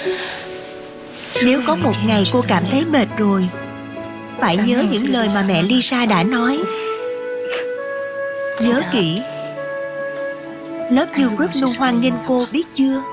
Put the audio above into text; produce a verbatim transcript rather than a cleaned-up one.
Nếu có một ngày cô cảm thấy mệt rồi, phải nhớ những lời mà mẹ Lisa đã nói. Nhớ kỹ. Love You Group luôn hoan nghênh cô, biết chưa?